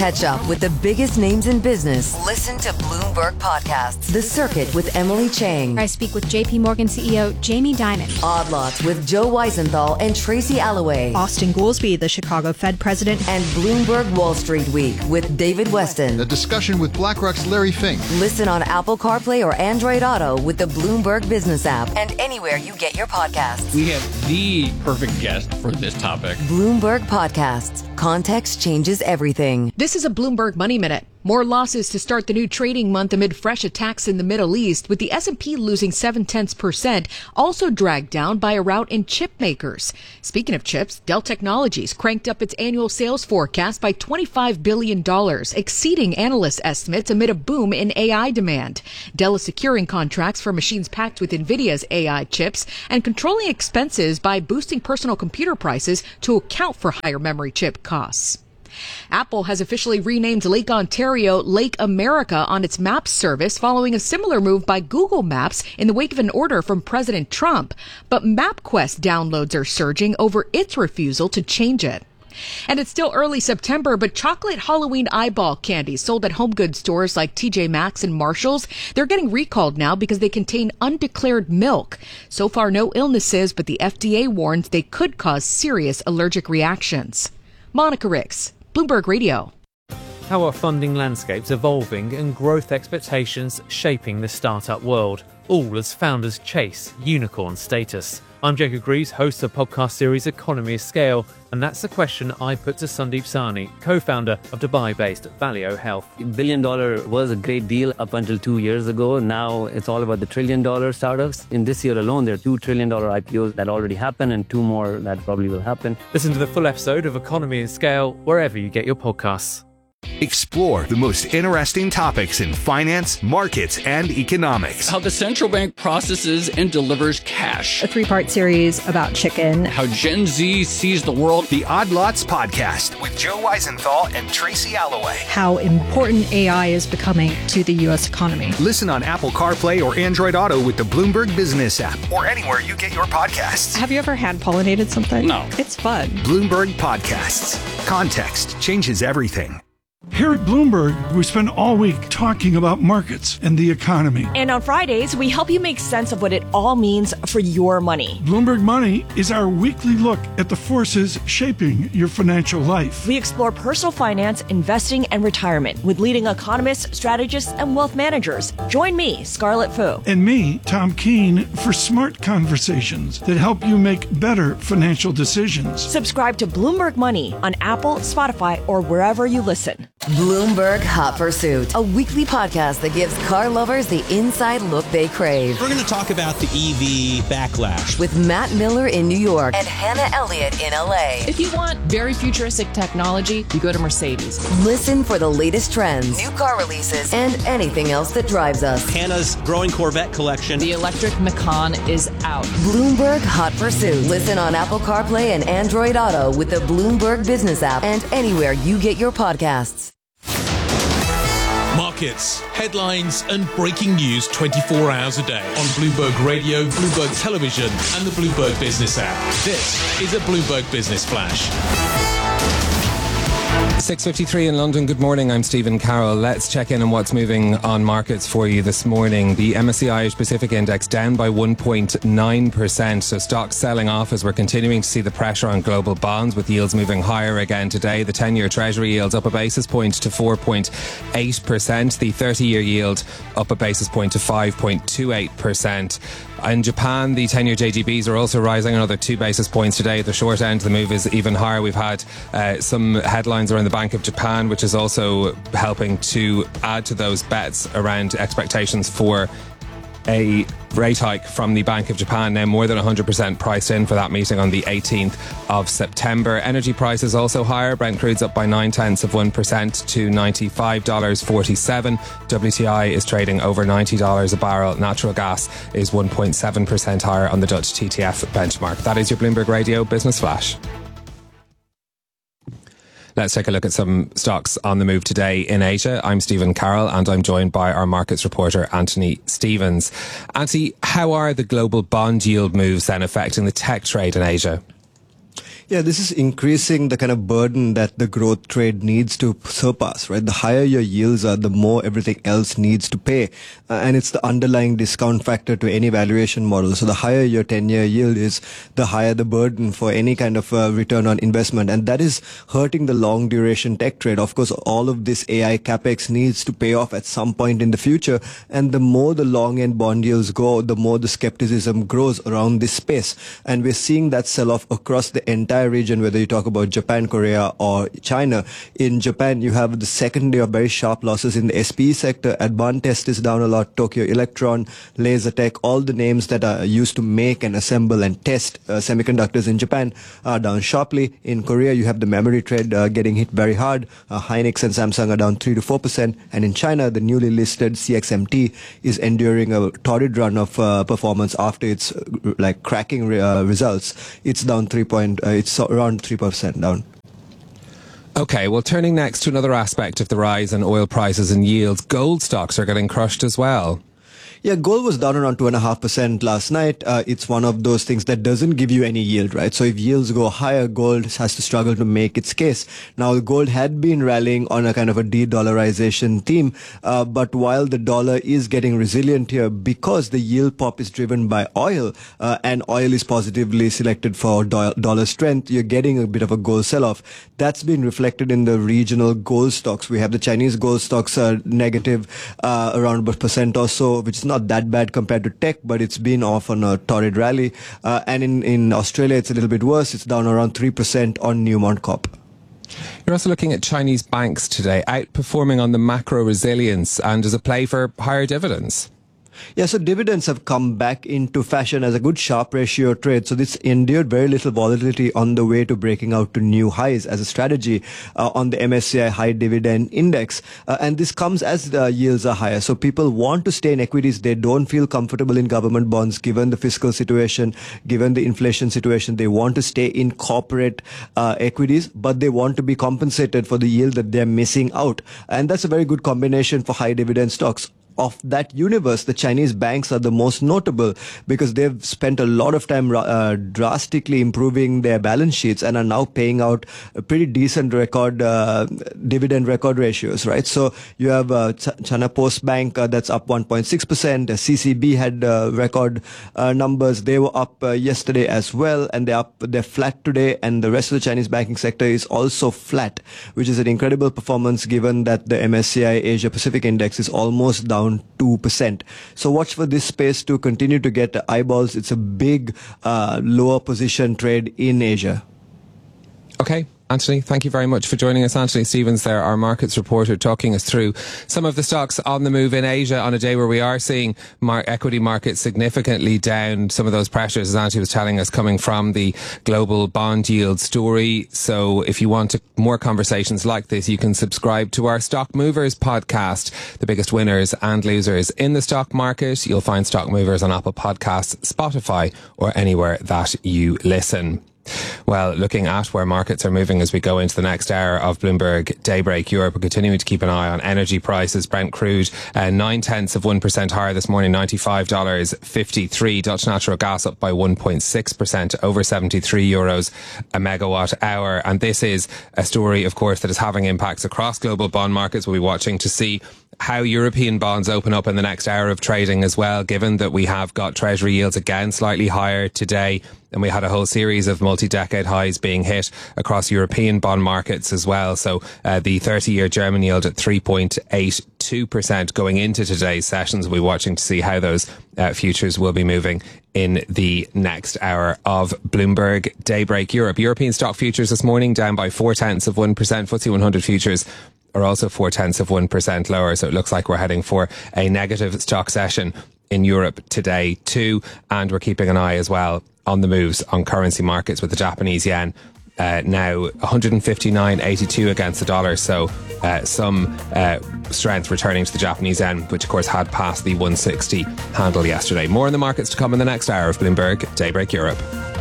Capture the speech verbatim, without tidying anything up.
Catch up with the biggest names in business. Listen to Bloomberg Podcasts. The Circuit with Emily Chang. I speak with J P Morgan C E O Jamie Dimon. Odd Lots with Joe Weisenthal and Tracy Alloway. Austin Goolsbee, the Chicago Fed president. And Bloomberg Wall Street Week with David Weston. A discussion with BlackRock's Larry Fink. Listen on Apple CarPlay or Android Auto with the Bloomberg Business app and anywhere you get your podcasts. We have the perfect guest for this topic. Bloomberg Podcasts. Context changes everything. This is a Bloomberg Money Minute. More losses to start the new trading month amid fresh attacks in the Middle East, with the S and P losing seven tenths percent, also dragged down by a rout in chip makers. Speaking of chips, Dell Technologies cranked up its annual sales forecast by twenty-five billion dollars, exceeding analyst estimates amid a boom in A I demand. Dell is securing contracts for machines packed with NVIDIA's A I chips and controlling expenses by boosting personal computer prices to account for higher memory chip costs. Apple has officially renamed Lake Ontario Lake America on its Maps service following a similar move by Google Maps in the wake of an order from President Trump. But MapQuest downloads are surging over its refusal to change it. And it's still early September, but chocolate Halloween eyeball candies sold at home goods stores like T J Maxx and Marshall's, they're getting recalled now because they contain undeclared milk. So far, no illnesses, but the F D A warns they could cause serious allergic reactions. Monica Ricks, Bloomberg Radio. How are funding landscapes evolving and growth expectations shaping the startup world, all as founders chase unicorn status? I'm Jacob Greaves, host of the podcast series Economy of Scale, and that's the question I put to Sandeep Sahni, co-founder of Dubai-based Valeo Health. Billion dollar was a great deal up until two years ago. Now it's all about the trillion dollar startups. In this year alone, there are two trillion dollar I P Os that already happened and two more that probably will happen. Listen to the full episode of Economy of Scale wherever you get your podcasts. Explore the most interesting topics in finance, markets, and economics. How the central bank processes and delivers cash. A three-part series about chicken. How Gen Z sees the world. The Odd Lots Podcast with Joe Weisenthal and Tracy Alloway. How important A I is becoming to the U S economy. Listen on Apple CarPlay or Android Auto with the Bloomberg Business app or anywhere you get your podcasts. Have you ever hand pollinated something? No. It's fun. Bloomberg Podcasts. Context changes everything. Here at Bloomberg, we spend all week talking about markets and the economy. And on Fridays, we help you make sense of what it all means for your money. Bloomberg Money is our weekly look at the forces shaping your financial life. We explore personal finance, investing, and retirement with leading economists, strategists, and wealth managers. Join me, Scarlett Fu. And me, Tom Keene, for smart conversations that help you make better financial decisions. Subscribe to Bloomberg Money on Apple, Spotify, or wherever you listen. Bloomberg Hot Pursuit, a weekly podcast that gives car lovers the inside look they crave. We're going to talk about the E V backlash with Matt Miller in New York and Hannah Elliott in L A. If you want very futuristic technology, you go to Mercedes. Listen for the latest trends, new car releases, and anything else that drives us. Hannah's growing Corvette collection. The electric Macan is out. Bloomberg Hot Pursuit. Listen on Apple CarPlay and Android Auto with the Bloomberg Business app and anywhere you get your podcasts. Markets, headlines, and breaking news twenty-four hours a day on Bloomberg Radio, Bloomberg Television, and the Bloomberg Business app. This is a Bloomberg Business Flash. six fifty-three in London. Good morning. I'm Stephen Carroll. Let's check in on what's moving on markets for you this morning. The M S C I Irish Pacific Index down by one point nine percent. So stocks selling off as we're continuing to see the pressure on global bonds with yields moving higher again today. The ten-year Treasury yields up a basis point to four point eight percent. The thirty-year yield up a basis point to five point two eight percent. In Japan, the ten-year J G Bs are also rising another two basis points today. At the short end, the move is even higher. We've had uh, some headlines around the Bank of Japan, which is also helping to add to those bets around expectations for a rate hike from the Bank of Japan. Now more than one hundred percent priced in for that meeting on the eighteenth of September. Energy prices also higher. Brent crude's up by nine tenths of one percent to ninety-five dollars forty-seven. W T I is trading over ninety dollars a barrel. Natural gas is one point seven percent higher on the Dutch T T F benchmark. That is your Bloomberg Radio Business Flash. Let's take a look at some stocks on the move today in Asia. I'm Stephen Carroll and I'm joined by our markets reporter Anthony Stevens. Anthony, how are the global bond yield moves then affecting the tech trade in Asia? Yeah, this is increasing the kind of burden that the growth trade needs to surpass, right? The higher your yields are, the more everything else needs to pay. Uh, and it's the underlying discount factor to any valuation model. So the higher your ten-year yield is, the higher the burden for any kind of uh, return on investment. And that is hurting the long duration tech trade. Of course, all of this A I capex needs to pay off at some point in the future. And the more the long end bond yields go, the more the skepticism grows around this space. And we're seeing that sell off across the entire region, whether you talk about Japan, Korea, or China. In Japan, you have the second day of very sharp losses in the S P E sector. Advantest is down a lot. Tokyo Electron, Lasertech, all the names that are used to make and assemble and test uh, semiconductors in Japan are down sharply. In Korea, you have the memory trade uh, getting hit very hard. Uh, Hynix and Samsung are down three to four percent. And in China, the newly listed C X M T is enduring a torrid run of uh, performance after its uh, like cracking re- uh, results. It's down three point. Uh, it's around three percent down. Okay, well, turning next to another aspect of the rise in oil prices and yields, gold stocks are getting crushed as well. Yeah, gold was down around two and a half percent last night. Uh, it's one of those things that doesn't give you any yield, right? So if yields go higher, gold has to struggle to make its case. Now, gold had been rallying on a kind of a de-dollarization theme, uh, but while the dollar is getting resilient here because the yield pop is driven by oil, uh, and oil is positively selected for do- dollar strength, you're getting a bit of a gold sell-off. That's been reflected in the regional gold stocks. We have the Chinese gold stocks are negative uh, around a percent or so, which is not that bad compared to tech, but it's been off on a torrid rally. Uh, and in, in Australia, it's a little bit worse. It's down around three percent on Newmont Corp. You're also looking at Chinese banks today, outperforming on the macro resilience and as a play for higher dividends. Yeah, so dividends have come back into fashion as a good sharp ratio trade. So this endured very little volatility on the way to breaking out to new highs as a strategy uh, on the M S C I High Dividend Index. Uh, and this comes as the yields are higher. So people want to stay in equities. They don't feel comfortable in government bonds given the fiscal situation, given the inflation situation. They want to stay in corporate uh, equities, but they want to be compensated for the yield that they're missing out. And that's a very good combination for high dividend stocks. Of that universe, the Chinese banks are the most notable because they've spent a lot of time uh, drastically improving their balance sheets and are now paying out a pretty decent record uh, dividend record ratios, right? So you have uh, Ch- China Post Bank uh, that's up one point six percent. C C B had uh, record uh, numbers. They were up uh, yesterday as well, and they're up. They're flat today, and the rest of the Chinese banking sector is also flat, which is an incredible performance given that the M S C I Asia Pacific Index is almost down two percent. So watch for this space to continue to get eyeballs. It's a big uh, lower position trade in Asia. Okay. Anthony, thank you very much for joining us. Anthony Stevens there, our markets reporter, talking us through some of the stocks on the move in Asia on a day where we are seeing mar- equity markets significantly down. Some of those pressures, as Anthony was telling us, coming from the global bond yield story. So if you want to, more conversations like this, you can subscribe to our Stock Movers podcast, the biggest winners and losers in the stock market. You'll find Stock Movers on Apple Podcasts, Spotify, or anywhere that you listen. Well, looking at where markets are moving as we go into the next hour of Bloomberg Daybreak Europe, we're continuing to keep an eye on energy prices. Brent crude, uh, nine tenths of one percent higher this morning, ninety-five dollars fifty-three. Dutch natural gas up by one point six percent, over seventy-three euros a megawatt hour. And this is a story, of course, that is having impacts across global bond markets. We'll be watching to see how European bonds open up in the next hour of trading as well, given that we have got Treasury yields again slightly higher today. And we had a whole series of multi-decade highs being hit across European bond markets as well. So uh, the thirty-year German yield at three point eight two percent going into today's sessions. We'll be watching to see how those uh, futures will be moving in the next hour of Bloomberg Daybreak Europe. European stock futures this morning down by four tenths of one percent. F T S E one hundred futures are also four tenths of one percent lower. So it looks like we're heading for a negative stock session in Europe today too. And we're keeping an eye as well on the moves on currency markets with the Japanese yen uh, now one fifty-nine eighty-two against the dollar. So uh, some uh, strength returning to the Japanese yen, which of course had passed the one sixty handle yesterday. More on the markets to come in the next hour of Bloomberg Daybreak Europe.